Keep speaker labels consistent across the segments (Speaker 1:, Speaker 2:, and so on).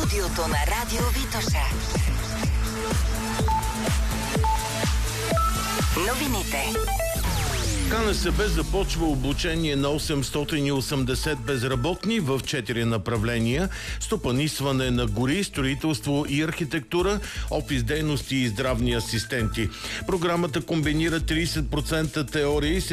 Speaker 1: студиото на Радио Витоша. Новините.
Speaker 2: КНСБ започва обучение на 880 безработни в 4 направления: стопанисване на гори, строителство и архитектура, офис дейности и здравни асистенти. Програмата комбинира 30% теория и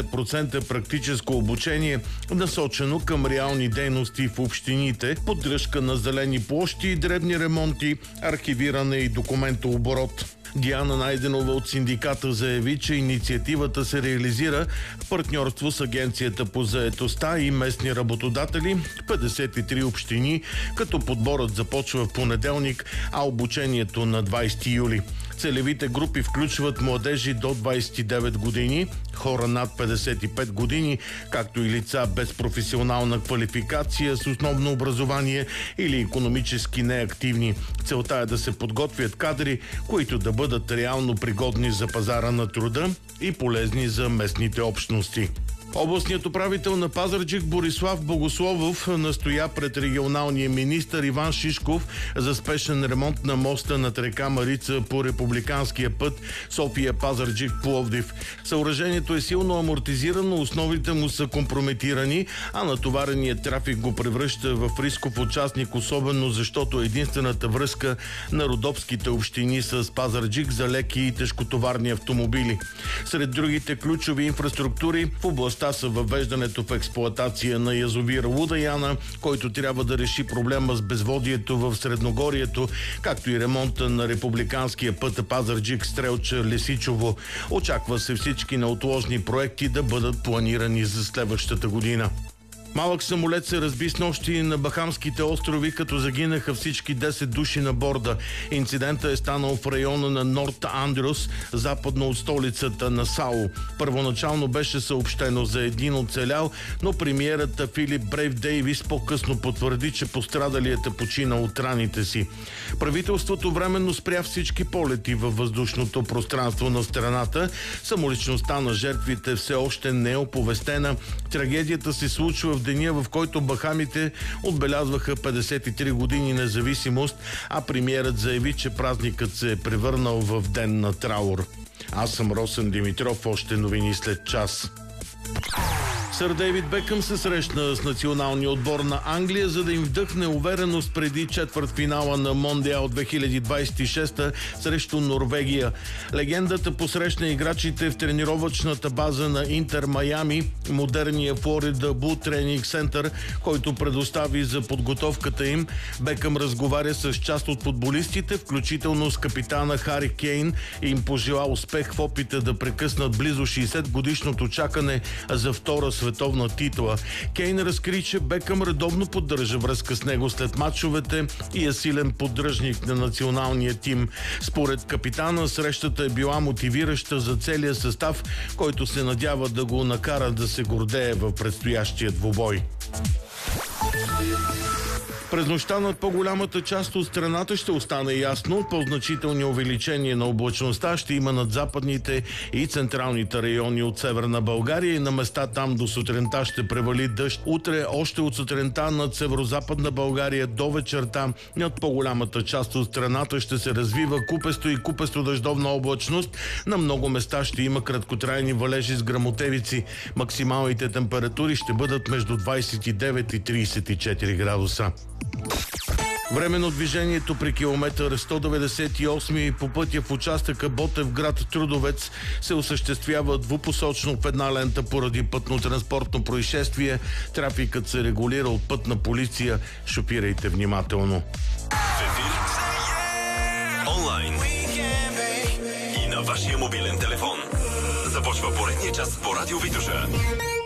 Speaker 2: 70% практическо обучение, насочено към реални дейности в общините, поддръжка на зелени площи и дребни ремонти, архивиране и документооборот. Диана Найденова от синдиката заяви, че инициативата се реализира в партньорство с Агенцията по заетостта и местни работодатели в 53 общини, като подборът започва в понеделник, а обучението на 20 юли. Целевите групи включват младежи до 29 години, хора над 55 години, както и лица без професионална квалификация, с основно образование или икономически неактивни. Целта е да се подготвят кадри, които да бъдат реално пригодни за пазара на труда и полезни за местните общности. Областният управител на Пазарджик Борислав Богословов настоя пред регионалния министър Иван Шишков за спешен ремонт на моста над река Марица по републиканския път София-Пазарджик-Пловдив. Съоръжението е силно амортизирано, основите му са компрометирани, а натовареният трафик го превръща в рисков участник, особено защото е единствената връзка на родопските общини с Пазарджик за леки и тежкотоварни автомобили. Сред другите ключови инфраструктури в областта са въвеждането в експлоатация на язовир Луда Яна, който трябва да реши проблема с безводието в Средногорието, както и ремонта на републиканския път Пазарджик-Стрелча-Лесичово. Очаква се всички неотложни проекти да бъдат планирани за следващата година. Малък самолет се разби снощи на Бахамските острови, като загинаха всички 10 души на борда. Инцидентът е станал в района на Норт Андрюс, западно от столицата Насао. Първоначално беше съобщено за един оцелял, но премиерът Филип Брейв Дейвис по-късно потвърди, че пострадалият е починал от раните си. Правителството временно спря всички полети във въздушното пространство на страната. Самоличността на жертвите все още не е оповестена. Трагедията се случва в деня, в който Бахамите отбелязваха 53 години независимост, а премиерът заяви, че празникът се е превърнал в ден на траур. Аз съм Росен Димитров, още новини след час. Сър Дейвид Бекъм се срещна с националния отбор на Англия, за да им вдъхне увереност преди четвъртфинала на Мондиал 2026 срещу Норвегия. Легендата посрещна играчите в тренировъчната база на Интер Майами, модерния Флорида Бул тренинг център, който предостави за подготовката им. Бекъм разговаря с част от футболистите, включително с капитана Хари Кейн, и им пожела успех в опита да прекъснат близо 60-годишното чакане за втора световна титла. Кейн разкри, че Бекъм редовно поддържа връзка с него след мачовете и е силен поддръжник на националния тим. Според капитана, срещата е била мотивираща за целия състав, който се надява да го накара да се гордее в предстоящия двубой. През нощта над по-голямата част от страната ще остане ясно. По-значителни увеличения на облачността ще има над западните и централните райони от Северна България и на места там до сутринта ще превали дъжд. Утре още от сутринта над Северозападна България до вечерта над по-голямата част от страната ще се развива купесто и купесто дъждовна облачност. На много места ще има краткотрайни валежи с гръмотевици. Максималните температури ще бъдат между 29 и 34 градуса. Временно движението при километър 198 по пътя в участъка Ботевград Трудовец се осъществява двупосочно в една лента поради пътно-транспортно происшествие. Трафикът се регулира от пътна полиция. Шофирайте внимателно.
Speaker 3: В ефир онлайн и на вашия мобилен телефон. Започва поредния час по Радио Витоша.